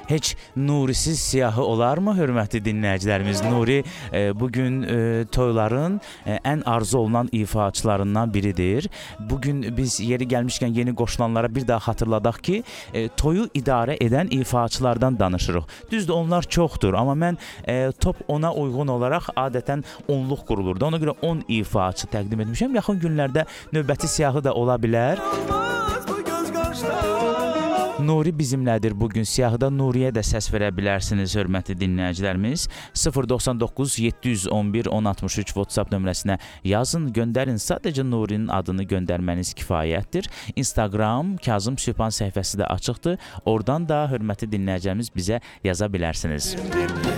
heç Nurisiz siyahı olarmı, hörmətli dinləyicilərimiz? Nuri bugün toyların ən arzu olunan ifaçılarından biridir. Bugün biz yeri gəlmişkən yeni qoşulanlara bir daha xatırladaq ki, toyu idarə edən ifaçılardan danışırıq. Düzdür, onlar çoxdur, amma mən top ona uyğun olaraq adətən 10-luq qurulurdu. Ona görə 10 ifaçı təqdim etmişəm. Yaxın günlərdə növbəti siyahı da ola bilər. Nuri bizimlədir bugün. Siyahıda Nuriyə də səs verə bilərsiniz, hörmətli dinləyicilərimiz. 099 711 1063 WhatsApp nömrəsinə yazın, göndərin. Sadəcə Nurinin adını göndərməniz kifayətdir. Instagram Kazım Sübhan səhifəsi də açıqdır. Oradan da hörmətli dinləyicilərimiz bizə yaza bilərsiniz.